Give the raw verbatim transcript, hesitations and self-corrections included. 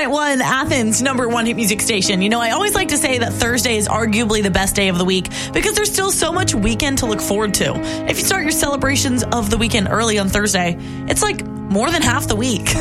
point one, Athens, number one hit music station. You know, I always like to say that Thursday is arguably the best day of the week because there's still so much weekend to look forward to. If you start your celebrations of the weekend early on Thursday, it's like more than half the week.